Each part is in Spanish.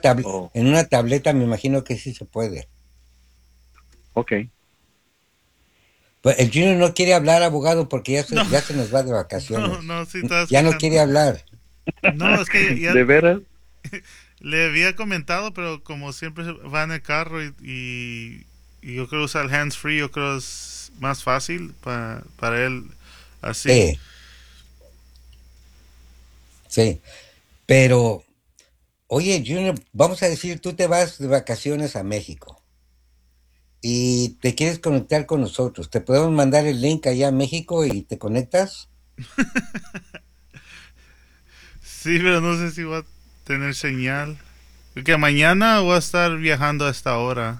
Oh, en una tableta me imagino que sí se puede. ok. Pues el Junior no quiere hablar, abogado, porque No, ya se nos va de no, vacaciones. no, sí estaba Ya no escuchando. quiere hablar. No, es que ¿De veras? le había comentado, pero como siempre va en el carro y yo creo usar el hands free, yo creo es más fácil para él así. Sí, sí. Pero, oye, Junior, vamos a decir, tú te vas de vacaciones a México y te quieres conectar con nosotros. Te podemos mandar el link allá a México y te conectas. Sí, pero no sé si va a tener señal. Porque mañana voy a estar viajando a esta hora.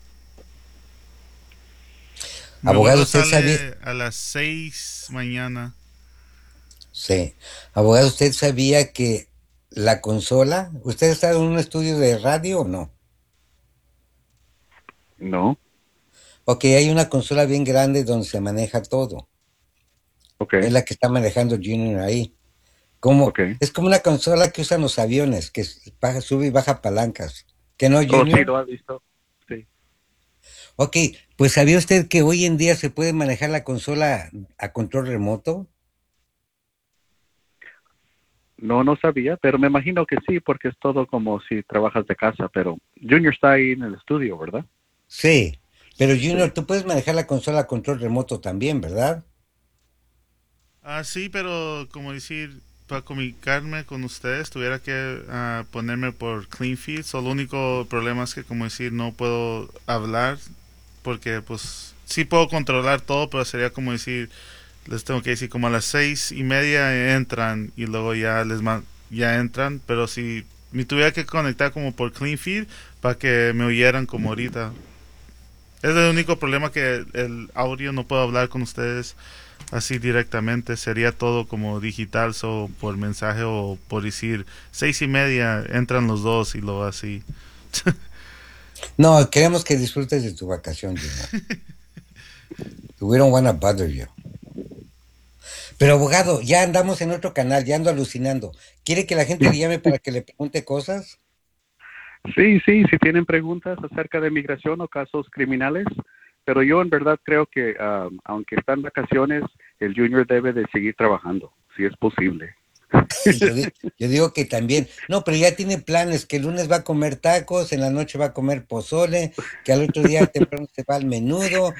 Mi Abogado, vuelo usted sabía, sale a las 6 mañana. sí. Abogado, ¿usted sabía que la consola, usted ha estado en un estudio de radio o no? No. Ok, hay una consola bien grande donde se maneja todo. Ok, Es la que está manejando Junior ahí. ok. Es como una consola que usan los aviones, que sube y baja palancas. ¿Que no, Oh, sí, Junior? lo has visto. Sí. Ok, pues ¿sabía usted que hoy en día se puede manejar la consola a control remoto? No, no sabía, pero me imagino que sí, porque es todo como si trabajas de casa, pero Junior está ahí en el estudio, ¿verdad? Sí, pero Junior, Sí. tú puedes manejar la consola a control remoto también, ¿verdad? Ah, sí, pero como decir, para comunicarme con ustedes tuviera que ponerme por CleanFeed. So, el único problema es que como decir, no puedo hablar porque pues sí puedo controlar todo, pero sería como decir, les tengo que decir como a las 6:30 entran y luego ya entran, pero si me tuviera que conectar como por CleanFeed para que me oyeran como ahorita. Es el único problema que el audio no puedo hablar con ustedes así directamente. Sería todo como digital, o por mensaje o por decir 6:30 entran los dos y luego así. No, queremos que disfrutes de tu vacación, Junior. We don't wanna bother you. Pero abogado, ya andamos en otro canal, ya ando alucinando. ¿Quiere que la gente le llame para que le pregunte cosas? Sí, sí, si tienen preguntas acerca de migración o casos criminales, pero yo en verdad creo que aunque está en vacaciones, el Junior debe de seguir trabajando, si es posible. Yo digo que también. No, pero ya tiene planes, que el lunes va a comer tacos, en la noche va a comer pozole, que al otro día temprano se va al menudo,